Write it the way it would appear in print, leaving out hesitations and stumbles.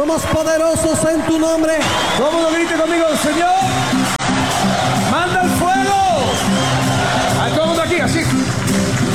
somos poderosos en tu nombre. Todo el mundo grite conmigo, Señor.